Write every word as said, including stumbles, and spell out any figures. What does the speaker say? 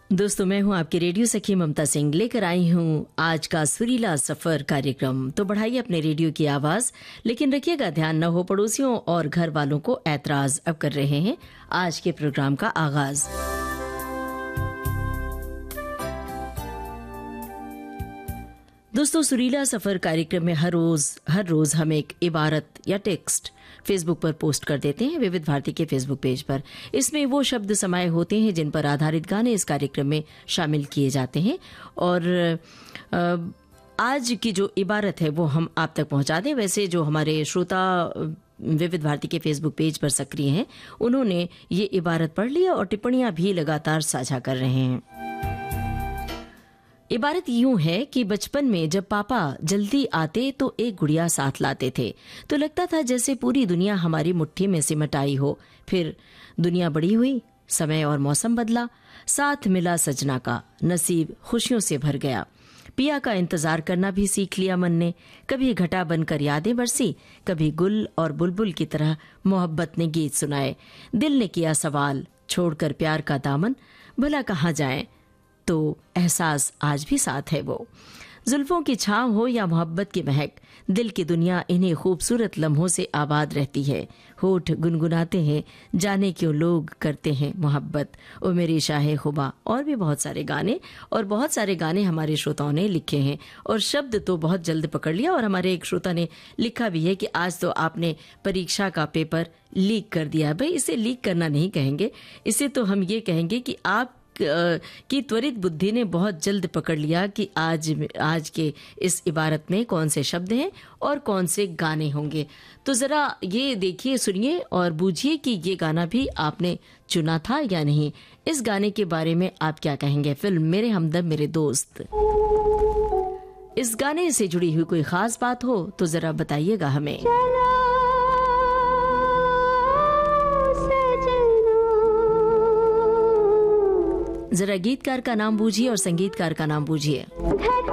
दोस्तों, मैं हूं आपकी रेडियो सखी ममता सिंह, लेकर आई हूं आज का सुरीला सफर कार्यक्रम। तो बढ़ाइए अपने रेडियो की आवाज, लेकिन रखिएगा ध्यान न हो पड़ोसियों और घर वालों को ऐतराज। अब कर रहे हैं आज के प्रोग्राम का आगाज। दोस्तों, सुरीला सफर कार्यक्रम में हर रोज हर रोज हम एक इबारत या टेक्स्ट फेसबुक पर पोस्ट कर देते हैं, विविध भारती के फेसबुक पेज पर। इसमें वो शब्द समाये होते हैं जिन पर आधारित गाने इस कार्यक्रम में शामिल किए जाते हैं। और आज की जो इबारत है वो हम आप तक पहुंचा दें। वैसे जो हमारे श्रोता विविध भारती के फेसबुक पेज पर सक्रिय हैं, उन्होंने ये इबारत पढ़ ली और टिप्पणियां भी लगातार साझा कर रहे हैं। इबारत यूं है कि बचपन में जब पापा जल्दी आते तो एक गुड़िया साथ लाते थे, तो लगता था जैसे पूरी दुनिया हमारी मुट्ठी में सिमट आई हो। फिर दुनिया बड़ी हुई, समय और मौसम बदला, साथ मिला सजना का, नसीब खुशियों से भर गया। पिया का इंतजार करना भी सीख लिया मन ने। कभी घटा बनकर यादें बरसी, कभी गुल और बुलबुल की तरह मोहब्बत ने गीत सुनाए। दिल ने किया सवाल, छोड़कर प्यार का दामन भला कहाँ जाएं, तो एहसास आज भी साथ है वो। जुल्फों की छांव हो या मोहब्बत की महक, दिल की दुनिया इन्हीं खूबसूरत लम्हों से आबाद रहती है। होठ गुनगुनाते हैं, जाने क्यों लोग करते हैं मोहब्बत, ओ मेरी शाहे खुबा। और भी बहुत सारे गाने और बहुत सारे गाने हमारे श्रोताओं ने लिखे हैं और शब्द तो बहुत जल्द पकड़ लिया। और हमारे एक श्रोता ने लिखा भी है कि आज तो आपने परीक्षा का पेपर लीक कर दिया। भाई, इसे लीक करना नहीं कहेंगे, इसे तो हम ये कहेंगे कि आप की त्वरित बुद्धि ने बहुत जल्द पकड़ लिया कि आज आज के इस इबारत में कौन से शब्द हैं और कौन से गाने होंगे। तो जरा ये देखिए, सुनिए और बूझिए कि ये गाना भी आपने चुना था या नहीं। इस गाने के बारे में आप क्या कहेंगे? फिल्म मेरे हमदम मेरे दोस्त। इस गाने से जुड़ी हुई कोई खास बात हो तो जरा बताइएगा हमें। जरा गीतकार का नाम बूझिए और संगीतकार का नाम बूझिए।